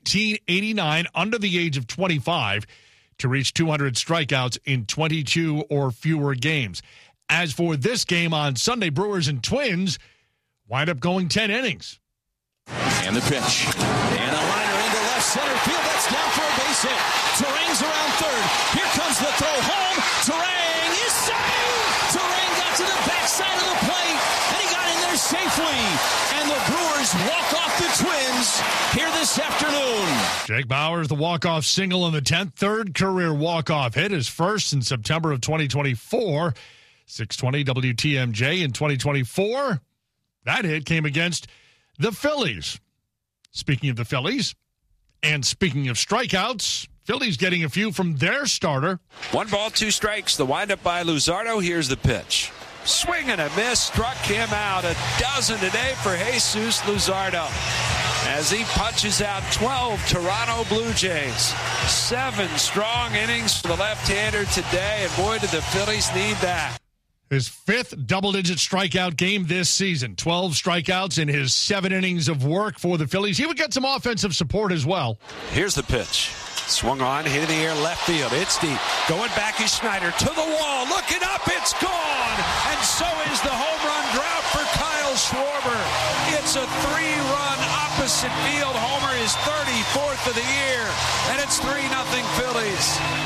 1889 under the age of 25 to reach 200 strikeouts in 22 or fewer games. As for this game on Sunday, Brewers and Twins wind up going 10 innings. And the pitch. And a liner into left center field. That's down for a base hit. Terang's around third. Here comes the throw home. Terang is saved. Terang got to the backside of the plate, and he got in there safely. And the Brewers walk off the Twins here this afternoon. Jake Bauers, the walk-off single in the 10th, third career walk-off hit, his first in September of 2024. 620 WTMJ in 2024. That hit came against the Phillies. Speaking of the Phillies, and speaking of strikeouts, Phillies getting a few from their starter. 1 ball, 2 strikes. The windup by Luzardo. Here's the pitch. Swing and a miss. Struck him out. A dozen today for Jesus Luzardo as he punches out 12 Toronto Blue Jays. 7 strong innings for the left-hander today, and boy, did the Phillies need that. His 5th double-digit strikeout game this season. 12 strikeouts in his 7 innings of work for the Phillies. He would get some offensive support as well. Here's the pitch. Swung on, hit in the air, left field. It's deep. Going back is Schneider to the wall. Looking up, it's gone. And so is the home run drought for Kyle Schwarber. It's a 3-run opposite field homer, his 34th of the year. And it's 3-0 Phillies.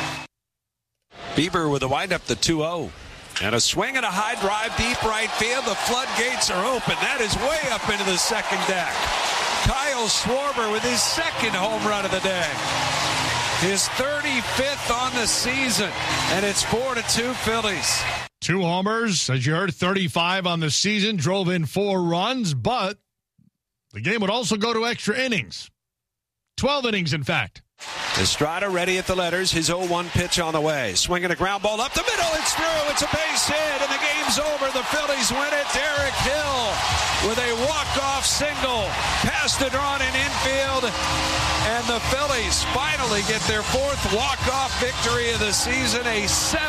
Bieber with a windup, the 2-0. And a swing and a high drive deep right field. The floodgates are open. That is way up into the second deck. Kyle Schwarber with his 2nd home run of the day. His 35th on the season. And it's 4-2 Phillies. 2 homers, as you heard, 35 on the season. Drove in 4 runs, but the game would also go to extra innings. 12 innings, in fact. Estrada ready at the letters. His 0-1 pitch on the way. Swinging a ground ball up the middle. It's through. It's a base hit, and the game's over. The Phillies win it. Derek Hill with a walk-off single. Past the drawn in infield, and the Phillies finally get their 4th walk-off victory of the season. A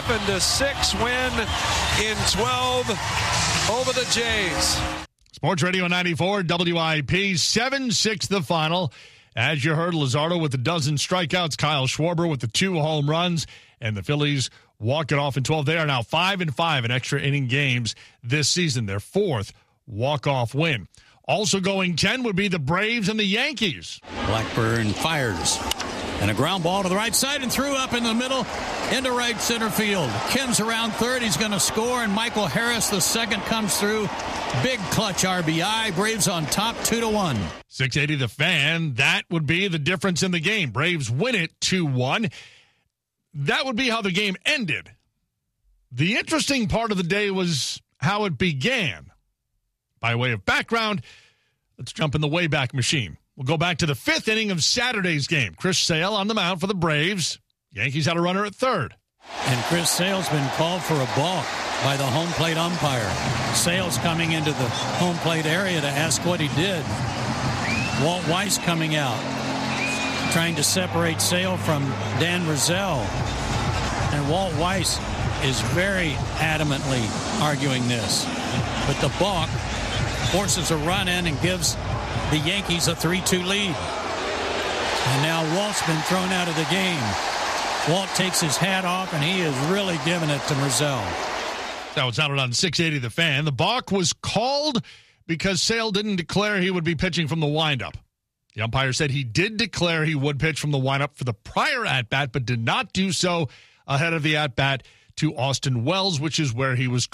7-6 win in 12 over the Jays. Sports Radio 94 WIP, 7-6 the final. As you heard, Luzardo with a dozen strikeouts, Kyle Schwarber with the 2 home runs, and the Phillies walk it off in 12. They are now 5-5 in extra inning games this season, their 4th walk-off win. Also going 10 would be the Braves and the Yankees. Blackburn fires. And a ground ball to the right side and threw up in the middle into right center field. Kim's around third. He's going to score, and Michael Harris, the second, comes through. Big clutch RBI. Braves on top 2-1. 680 The Fan. That would be the difference in the game. Braves win it 2-1. That would be how the game ended. The interesting part of the day was how it began. By way of background, let's jump in the Wayback Machine. We'll go back to the 5th inning of Saturday's game. Chris Sale on the mound for the Braves. Yankees had a runner at third. And Chris Sale's been called for a balk by the home plate umpire. Sale's coming into the home plate area to ask what he did. Walt Weiss coming out, trying to separate Sale from Dan Rizzo. And Walt Weiss is very adamantly arguing this. But the balk forces a run in and gives the Yankees a 3-2 lead. And now Walt's been thrown out of the game. Walt takes his hat off, and he is really giving it to Rizzo. That was out on 680 The Fan. The balk was called because Sale didn't declare he would be pitching from the windup. The umpire said he did declare he would pitch from the windup for the prior at-bat, but did not do so ahead of the at-bat to Austin Wells, which is where he was